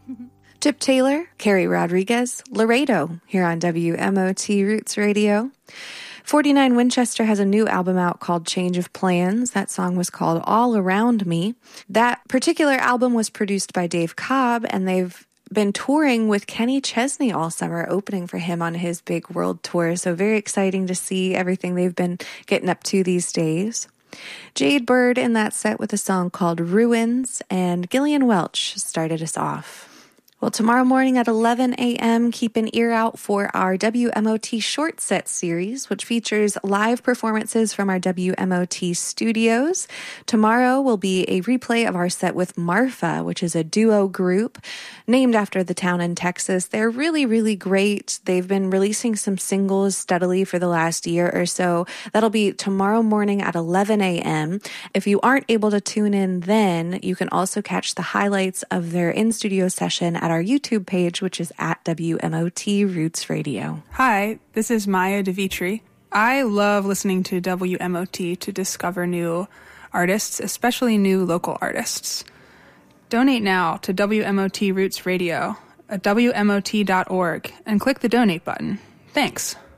Chip Taylor, Carrie Rodriguez, Laredo, here on WMOT Roots Radio. 49 Winchester has a new album out called Change of Plans. That song was called All Around Me. That particular album was produced by Dave Cobb, and they've been touring with Kenny Chesney all summer, opening for him on his big world tour. So very exciting to see everything they've been getting up to these days. Jade Bird in that set with a song called Ruins, and Gillian Welch started us off. Well, tomorrow morning at 11 a.m., keep an ear out for our WMOT Short Set series, which features live performances from our WMOT studios. Tomorrow will be a replay of our set with Marfa, which is a duo group named after the town in Texas. They're really, really great. They've been releasing some singles steadily for the last year or so. That'll be tomorrow morning at 11 a.m. If you aren't able to tune in then, you can also catch the highlights of their in-studio session at our YouTube page, which is at WMOT Roots Radio. Hi, this is Maya DeVitri. I love listening to WMOT to discover new artists, especially new local artists. Donate now to WMOT Roots Radio at WMOT.org and click the donate button. Thanks.